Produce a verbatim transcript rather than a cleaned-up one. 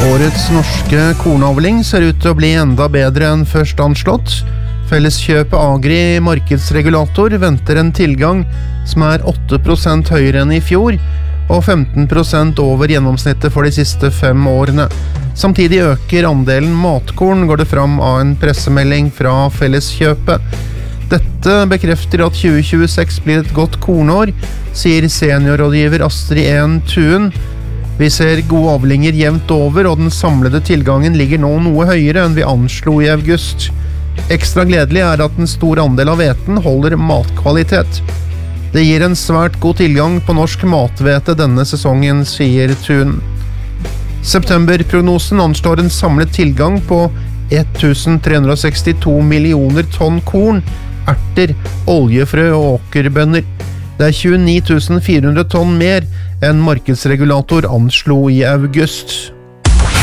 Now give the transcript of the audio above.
Årets norske kornavling ser ut til å bli enda bedre enn først anslått. Felleskjøpet Agri markedsregulator venter en tilgang som er åtte prosent høyere enn i fjor, og femten prosent over gjennomsnittet for de siste fem årene. Samtidig øker andelen matkorn, går det fram av en pressemelding fra Felleskjøpet. Dette bekrefter at tjue tjueseks blir et godt kornår, sier seniorrådgiver Astrid En Tuen. Vi ser gode avlinger jevnt over, og den samlede tilgangen ligger nå noe høyere enn vi anslo i august. Ekstra gledelig er at en stor andel av hveten holder matkvalitet. Det gir en svært god tilgang på norsk mathvete denne sesongen, sier Tun. Septemberprognosen anslår en samlet tilgang på tusen tre hundre sekstito millioner tonn korn, erter, oljefrø og åkerbønner. Det er tjueni tusen fire hundre tonn mer enn markedsregulator anslo i august.